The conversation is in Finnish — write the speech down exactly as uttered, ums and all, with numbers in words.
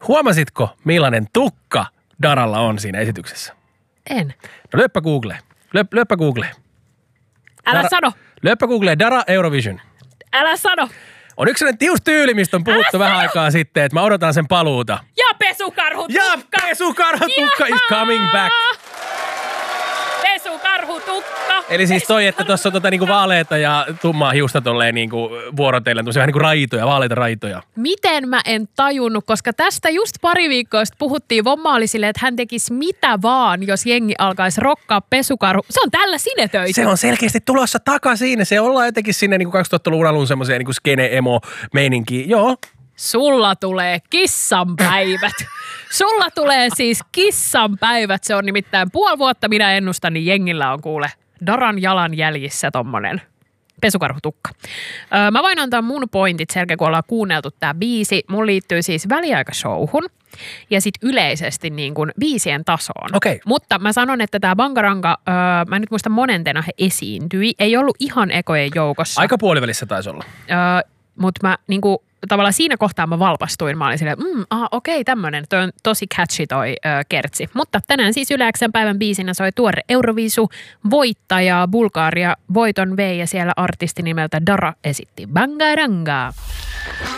Huomasitko, millainen tukka Daralla on siinä esityksessä? En. No löppä Google. Löp, löppä Google. Älä Dara, sano. Löppä Google Dara Eurovision. Älä sano. On yksi sellainen tiustyyli, mistä on puhuttu vähän aikaa sitten, että mä odotan sen paluuta. Ja pesukarhutukka. Ja pesukarhutukka is coming back. Pesukarhutukka. Eli siis toi, että tuossa on tota niinku vaaleita ja tummaa hiusta tolleen niinku vuorotellen, tuossa vähän niinku raitoja, vaaleita raitoja. Miten mä en tajunnut, koska tästä just pari viikkoa sitten puhuttiin, Vomma oli silleen, että hän tekisi mitä vaan, jos jengi alkaisi rokkaa pesukarhu. Se on tällä sinetöity. Se on selkeästi tulossa takaisin. Se ollaan jotenkin sinne niinku kaksituhattaluvun alun semmoiseen niinku skene-emo-meininkiin. Joo. Sulla tulee kissanpäivät. Sulla tulee siis kissanpäivät. Se on nimittäin puoli vuotta minä ennustan, niin jengillä on kuule Daran jalanjäljissä tommonen pesukarhutukka. Öö, mä voin antaa mun pointit sen jälkeen, kun ollaan kuunneltu tää biisi. Mun liittyy siis väliaikashowhun ja sit yleisesti niin kuin biisien tasoon. Okay. Mutta mä sanon, että tää Bangaranga, öö, mä en nyt muista monentena he esiintyi. Ei ollut ihan ekojen joukossa. Aika puolivälissä taisi olla. Öö, Mutta mä niinku tavallaan siinä kohtaa mä valpastuin. Mä olin silleen, mm, ah, okei, tämmönen. Toi on tosi catchy toi ö, kertsi. Mutta tänään siis Yle X:n päivän biisinä soi tuore Euroviisu. Voittaja Bulgaria voiton vei ja siellä artisti nimeltä Dara esitti Bangaranga.